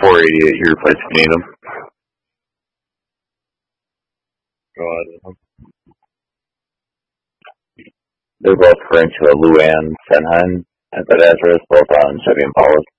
480 at your place if you need them. Go ahead. They're both referring to a Luan Senheim at that address, both on Chevy Impalas.